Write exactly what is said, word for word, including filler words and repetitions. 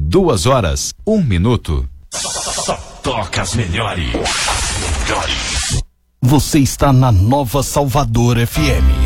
Duas horas, um minuto. Só toca as melhores. Melhores. Você está na Nova Salvador F M.